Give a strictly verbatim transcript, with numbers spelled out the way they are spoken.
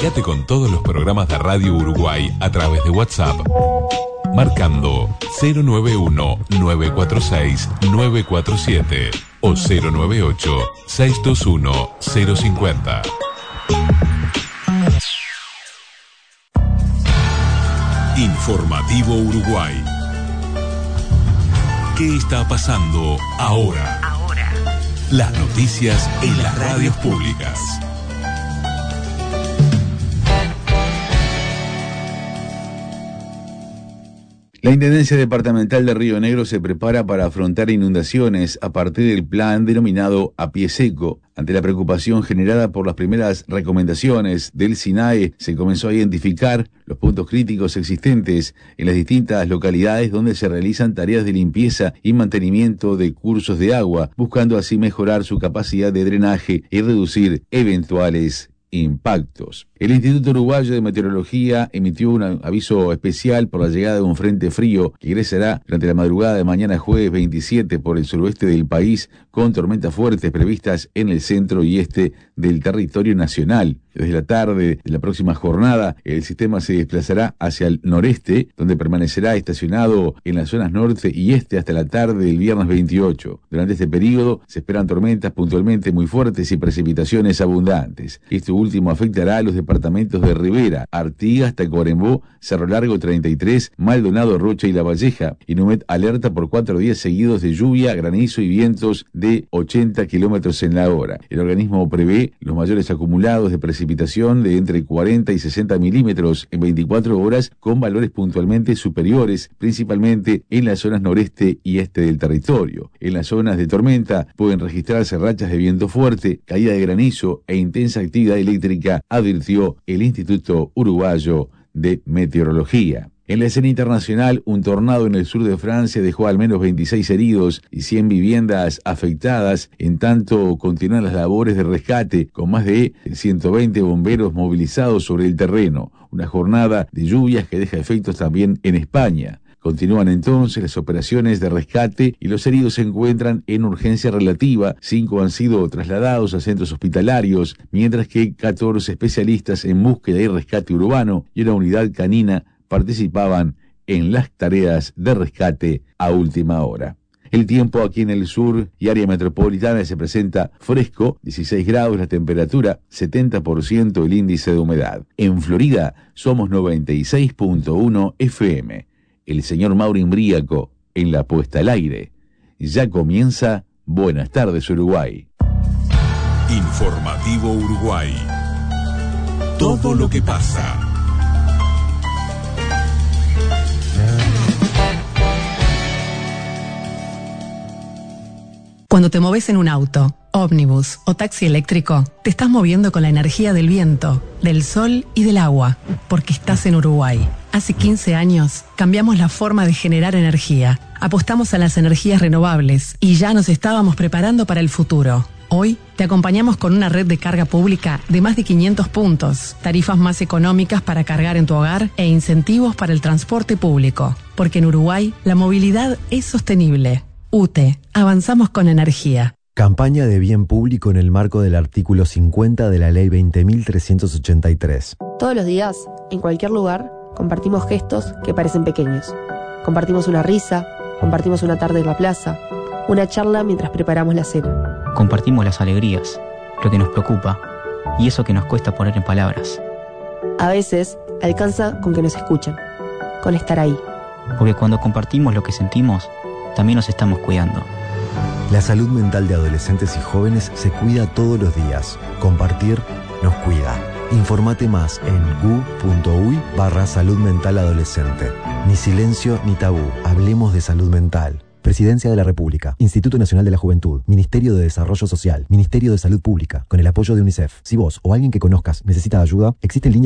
Comunicate con todos los programas de Radio Uruguay a través de WhatsApp, marcando cero nueve uno, nueve cuatro seis, nueve cuatro siete o cero nueve ocho, seis dos uno, cero cinco cero. Informativo Uruguay. ¿Qué está pasando ahora? Ahora. Las noticias en las radios públicas. La Intendencia Departamental de Río Negro se prepara para afrontar inundaciones a partir del plan denominado A Pie Seco. Ante la preocupación generada por las primeras recomendaciones del SINAE, se comenzó a identificar los puntos críticos existentes en las distintas localidades donde se realizan tareas de limpieza y mantenimiento de cursos de agua, buscando así mejorar su capacidad de drenaje y reducir eventuales impactos. El Instituto Uruguayo de Meteorología emitió un aviso especial por la llegada de un frente frío que ingresará durante la madrugada de mañana jueves veintisiete por el suroeste del país, con tormentas fuertes previstas en el centro y este del territorio nacional. Desde la tarde de la próxima jornada, el sistema se desplazará hacia el noreste, donde permanecerá estacionado en las zonas norte y este hasta la tarde del viernes veintiocho. Durante este periodo se esperan tormentas puntualmente muy fuertes y precipitaciones abundantes. Esto último afectará a los departamentos de Rivera, Artigas, Tacuarembó, Cerro Largo treinta y tres, Maldonado, Rocha y La Valleja. Inumet alerta por cuatro días seguidos de lluvia, granizo y vientos de ochenta kilómetros en la hora. El organismo prevé los mayores acumulados de precipitación de entre cuarenta y sesenta milímetros en veinticuatro horas, con valores puntualmente superiores, principalmente en las zonas noreste y este del territorio. En las zonas de tormenta pueden registrarse rachas de viento fuerte, caída de granizo e intensa actividad eléctrica, advirtió el Instituto Uruguayo de Meteorología. En la escena internacional, un tornado en el sur de Francia dejó al menos veintiséis heridos y cien viviendas afectadas, en tanto continúan las labores de rescate con más de ciento veinte bomberos movilizados sobre el terreno. Una jornada de lluvias que deja efectos también en España. Continúan entonces las operaciones de rescate y los heridos se encuentran en urgencia relativa. Cinco han sido trasladados a centros hospitalarios, mientras que catorce especialistas en búsqueda y rescate urbano y una unidad canina participaban en las tareas de rescate a última hora. El tiempo aquí en el sur y área metropolitana se presenta fresco, dieciséis grados la temperatura, setenta por ciento el índice de humedad. En Florida somos noventa y seis punto uno F M. El señor Mauro Bríaco en la puesta al aire. Ya comienza Buenas tardes Uruguay. Informativo Uruguay. Todo lo que pasa. Cuando te moves en un auto, ómnibus o taxi eléctrico, te estás moviendo con la energía del viento, del sol y del agua, porque estás en Uruguay. Hace quince años cambiamos la forma de generar energía, apostamos a las energías renovables y ya nos estábamos preparando para el futuro. Hoy te acompañamos con una red de carga pública de más de quinientos puntos, tarifas más económicas para cargar en tu hogar e incentivos para el transporte público, porque en Uruguay la movilidad es sostenible. U T E, avanzamos con energía. Campaña de bien público en el marco del artículo cincuenta de la Ley veinte mil trescientos ochenta y tres. Todos los días, en cualquier lugar, compartimos gestos que parecen pequeños. Compartimos una risa, compartimos una tarde en la plaza, una charla mientras preparamos la cena. Compartimos las alegrías, lo que nos preocupa y eso que nos cuesta poner en palabras. A veces, alcanza con que nos escuchen, con estar ahí. Porque cuando compartimos lo que sentimos, también nos estamos cuidando. La salud mental de adolescentes y jóvenes se cuida todos los días. Compartir nos cuida. Informate más en gu.uy barra salud mental adolescente. Ni silencio ni tabú. Hablemos de salud mental. Presidencia de la República, Instituto Nacional de la Juventud, Ministerio de Desarrollo Social, Ministerio de Salud Pública, con el apoyo de UNICEF. Si vos o alguien que conozcas necesita ayuda, existen líneas